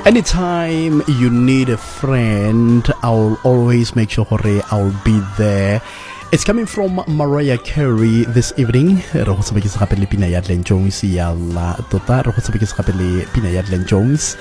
Anytime you need a friend, I'll always make sure I'll be there. It's coming from Mariah Carey this evening. Re go sebekisa gape le pina ya Glenn Jones ya la tota. Re go sebekisa gape le pina ya Glenn Jones.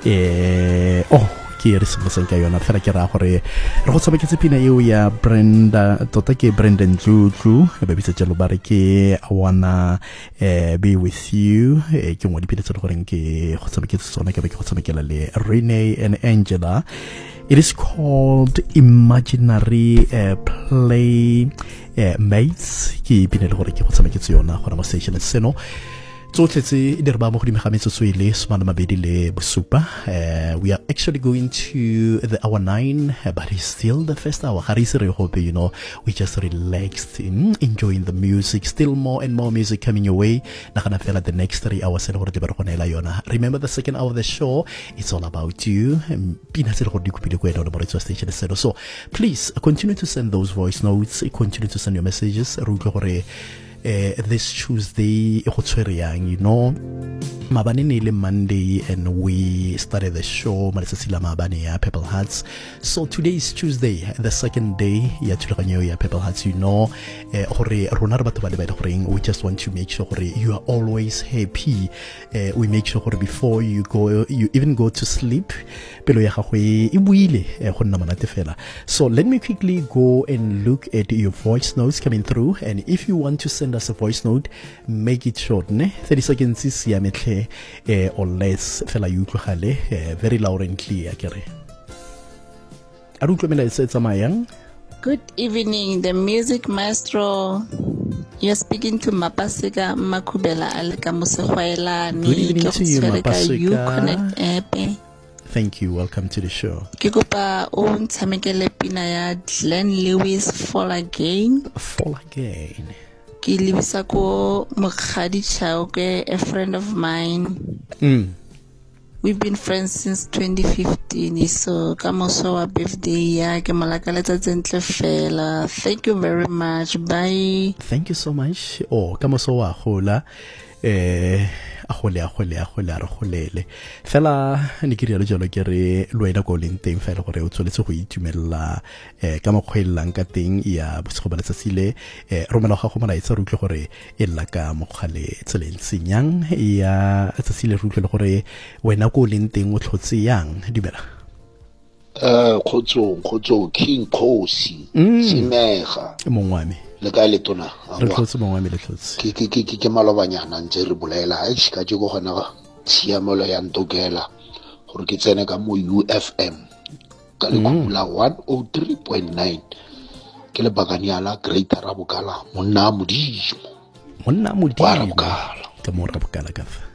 Ke re seboseng ka yona fela ke ra gore re go sebekisa pina eo ya Brenda tota ke Brendan Juju ba bitsa jalo ba re ke I wanna be with you ke ngwa dipina tse gore ke go sebekisa tsona ke be ke go sebekela le Renee and Angela. It is called Imaginary Play Mates. Ke pina le gore ke go sebekisa yona gore mo station seno tsotletse di re ba mo godimo ga metsotso ile somana mabedi le bosupa. We are actually going to the hour 9, but it's still the first hour. You know, we just relaxed, enjoying the music. Still more and more music coming your way. The next 3 hours. Remember the second hour of the show, it's all about you. So please continue to send those voice notes, continue to send your messages. This Tuesday, you know, Mabani Monday, and we started the show, Marisasila Mabani, Purple Hearts. So today is Tuesday, the second day, Purple Hearts, you know, we just want to make sure you are always happy. We make sure before you go, you even go to sleep. So let me quickly go and look at your voice notes coming through, and if you want to send us a voice note, make it short, 30 seconds is or less, fela you very loud and clear. Good evening, the music maestro. You're speaking to Mapasika Makubela Aleka Musehwaela. Good evening to you, Mapasika. You connect app. Thank you. Welcome to the show. Kikopa on Tamekele Pinaya Glenn Lewis Fall Again. Fall Again. Ki libisa ko Mukhadi Chauke, a friend of mine. We've been friends since 2015. So kamoso wa birthday ya ke malakaleta tsentle fela. Thank you very much. Bye. Thank you so much. Kamoso wa gola a golele fela ne ke rialo jalo ke re loena go leng teng fela gore o tsoletse go itumella ka mokgwelelang ka teng ya bosigo ba letsatsile romela ga go molaetsa re utlwe gore e lla ka mogale tseleng senyang ya tsatsile re utlwe gore wena go leng teng o tlhotse yang dumela khotso King Khosi Simega mongwame le ka le tona re tlhotse mongwame le tlhotse ke malobanyana ntse re bolela a tshika go gona tshiamelo ya ntokela gore ke tsene ka mo UFM ka le khula 103.9 ke le bakanyala Greater Rabokala monna modimo ka mo Rabokala ka fa